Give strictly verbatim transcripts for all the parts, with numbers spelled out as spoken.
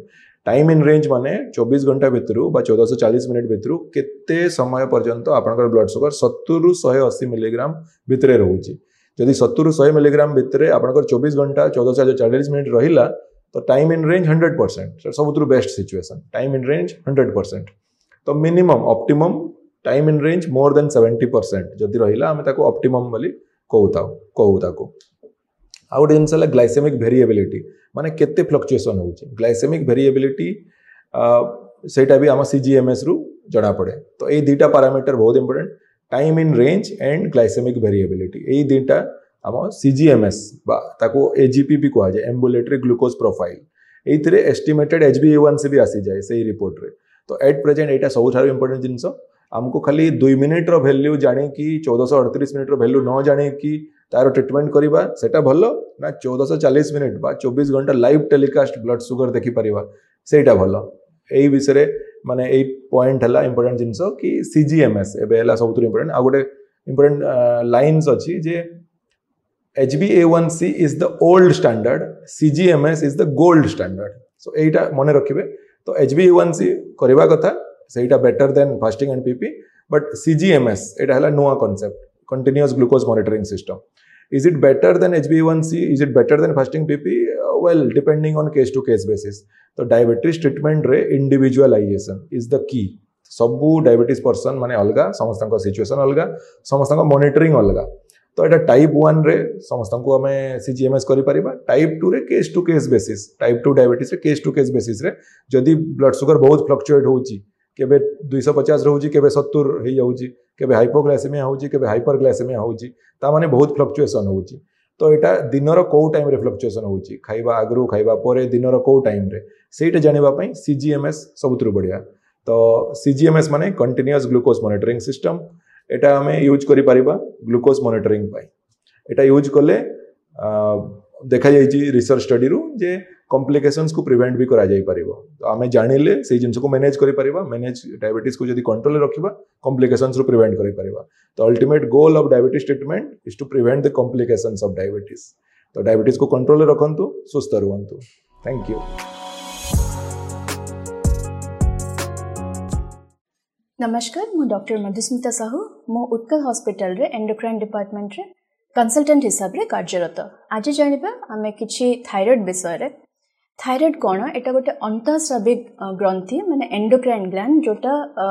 time in range माने चौबीस घंटा भितर बा चौदह सौ चालीस मिनिट भितर केते समय पर्यंत आपनकर ब्लड शुगर सत्तर रु एक सौ अस्सी मिलीग्राम भितर रहउची जदि सत्तर रु एक सौ मिलीग्राम भितर आपनकर चौबीस घंटा चौदह सौ चालीस मिनिट रहिला तो time in range hundred percent सबुठु best situation time in range hundred percent तो minimum optimum time in range more than seventy percent जदि रहिला आमे ताको ऑप्टिमम बोली कहूताउ कहू ताको आ गोटे जिनस है ग्लाइसेमिक वेरिएबिलिटी माने केते फ्लक्चुएशन होउची ग्लाइसेमिक वेरिएबिलिटी सेटा भी आम सीजीएमएस रु जणा पड़े तो ये दुटा पैरामीटर बहुत important time in range and glycaemic variability ये दुटा आम सीजीएमएस बा ताको एजीपी भी कहा जाए एम्बुलेटरी ग्लूकोज प्रोफाइल एथिरे एस्टिमेटेड एचबीए1सी भी आसी जाए सही रिपोर्ट रे तो एट प्रेजेंट एटा सबुठार इंपोर्टेंट जिनस आमको खाली दुई मिनिट रो वैल्यू जाने की चौदह सौ अड़तीस मिनिट रो वैल्यू न जाने की तार ट्रिटमेंट करवा सेटा भलो ना चौदह सौ चालीस मिनिट बा चौबीस घंटा लाइव टेलीकास्ट ब्लड शुगर देखि परिवा सेटा भलो एई विषय माने एई पॉइंट हला इंपोर्टेंट जिनस कि सीजीएमएस एबे हला सबुठ इंपोर्टेंट आ गोटे इंपोर्टेंट लाइन्स अछि जे H B A one C is the old standard सीजीएमएस is the gold standard so एटा मने रखिबे तो एच बी ए वन सी करबा कथा सेटा better than fasting and PP but सीजीएमएस एटा हला नुआ concept continuous glucose monitoring system is it better than H b A one C is it better than fasting P P uh, well depending on case to case basis तो diabetes treatment रे individualisation is the key सबू diabetes person माने अलगा समस्त situation अलगा समस्त monitoring अलगा तो एटा टाइप वन रे समस्त को हमें सीजीएमएस करि परिबा टाइप टू रे case to case basis type two diabetes रे केस टू केस बेसिस रे जदि ब्लड शुगर बहुत फ्लक्चुएट होउची केबे दो सौ पचास रहउची केबे सत्तर हे जाउची केबे हाइपोग्लाइसेमिया होउची केबे हाइपरग्लाइसेमिया होउची ता माने बहुत फ्लक्चुएशन होउची तो एटा दिनर को टाइम रे फ्लक्चुएशन होउची खाइबा आगरु खाइबा परे दिनर को टाइम रे सेटा जानिबा पई सीजीएमएस सबुतरु बढ़िया तो सीजीएमएस माने कंटीन्यूअस ग्लूकोज मॉनिटरिंग सिस्टम एटा हमें यूज करि परिबा ग्लूकोज मॉनिटरिंग पई एटा यूज करले देखा जाइए रिसर्च स्टडी रु जे कॉम्प्लिकेशंस को प्रिवेंट भी करा जाई परिबो तो आमे जानिले से जिंस को मैनेज करि परिबा मैनेज डायबिटीज को जदी कंट्रोल रखिबा कॉम्प्लिकेशंस रु प्रिवेंट करि परिबा तो ultimate goal of diabetes treatment is to prevent the complications of diabetes तो डायबिटीज को कंट्रोल रखंतु सुस्थ रहंतु थैंक यू नमस्कार मु डॉक्टर मधुस्मिता साहू मु उत्कल हॉस्पिटल रे एंडोक्राइन डिपार्टमेंट रे कंसल्टेंट हिसाब रे कार्यरत आज जानिबा आमे किछि थायराइड विषय रे थायराइड कोन एटा गोटे अंतःस्राविक ग्रंथि माने एंडोक्राइन ग्लैंड जोटा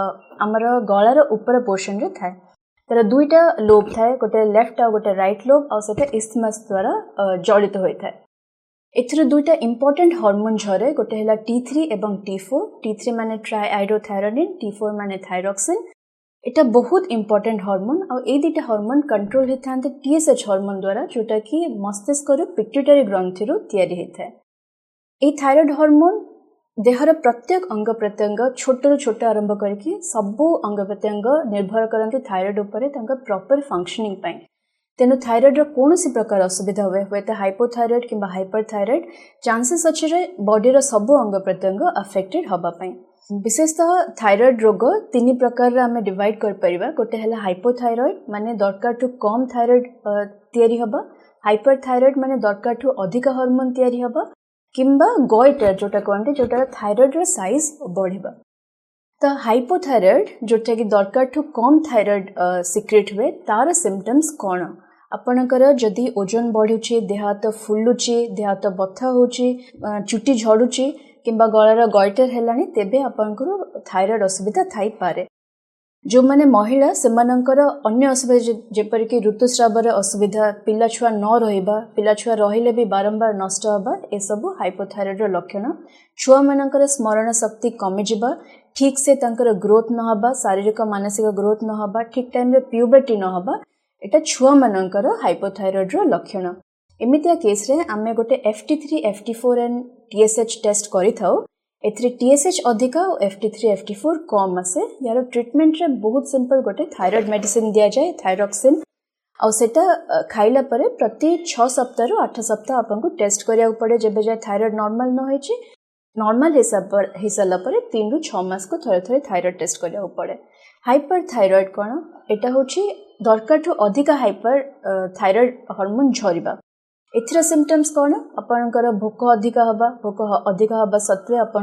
हमर गळार ऊपर पोर्शन रे थाए तर दुईटा लोब थाए गोटे लेफ्ट आ गोटे राइट लोब आ सेटा इस्थमस द्वारा जड़ित होय थाए एथिर दुईटा इंपोर्टेंट हार्मोन झरे गोटे हला टी थ्री एवं टी फोर टी थ्री माने ट्राइआयोडोथायरोनिन टी फोर माने थायरॉक्सिन एटा बहुत इंपोर्टेंट हार्मोन आ ए दुईटा हार्मोन कंट्रोल हेथांते टीएसएच हार्मोन द्वारा जोटा कि मस्तिष्क रो पिट्यूटरी ग्रंथि रो तयारी हेथाय ए थायराइड हार्मोन देहर प्रत्येक अंग प्रत्यंग छोट रो छोट आरंभ करके सबो अंग प्रत्यंग निर्भर करंती थायराइड ऊपर तांका प्रॉपर फंक्शनिंग पई तेनु थायराइड रो कोनोसी प्रकार असुविधा होवे होय त हाइपोथायराइड किबा हाइपरथायराइड चांसेस अछि रे बॉडी रो सबो अंग प्रत्यंग अफेक्टेड होबा पई विशेषतः थायराइड रोग तीन प्रकार आम डिवाइड कर परिबा गोटे हला हाइपोथायराइड माने दरकार टू कम थायराइड तयारी हबा हाइपरथायराइड माने दरकार टू अधिक हार्मोन तयारी हबा किंबा गॉइटर जोटा कहते जोटा थायराइड रो साइज बढ़िबा तो हाइपोथायराइड जोटा कि दरकार टू कम थायराइड सिक्रेट हुए तार सिम्पटम्स कोन आपणकर जदि ओजन बढ़ुची देह हाथ फुलुची देह हाथ बथा होची चुटी झड़ुची किंबा गଳାର गॉइटर हेलानी तेबे आपनकर थायराइड असुविधा थाई पारे जो माने महिला सेमानकर अन्य असुविधा जेपर कि ऋतुस्रावर असुविधा पिला छुआ न रहिबा पिला छुआ रहिले भी बारंबार नष्ट होबा ए सब हाइपोथायराइड रो लक्षण छुआ मानकर स्मरण शक्ति कमी जिबा ठीक से तांकर ग्रोथ न होबा शारीरिक मानसिक ग्रोथ न होबा ठीक टाइम रे प्यूबर्टी न होबा एटा छुआ मानकर हाइपोथायराइड रो लक्षण एमितिया केस रे आमे गोटे F T three F T four and T S H test करि थाउ एथरे टी एस एच अधिका और F T three F T four कम आसे यार ट्रीटमेंट रे बहुत सिंपल गोटे थायराइड मेडिसिन दिया जाए थायरॉक्सिन और सेटा खाइला परे प्रति छह सप्ताह रु आठ सप्ताह आपन को टेस्ट करिया पड़े जेबे जाय थायराइड नॉर्मल न होय छि नॉर्मल हिसाब पर हिसाला परे तीन रु छह मास को थरे थरे थायराइड टेस्ट करिया पड़े हाइपरथायराइड कोन एटा होछि दरकार टू अधिका हाइपर थायराइड हार्मोन झरिबा एथिरा सिम्पटम्स कोन आपनकर भोक अधिका हबा भोक अधिका हबा सत्वे अपन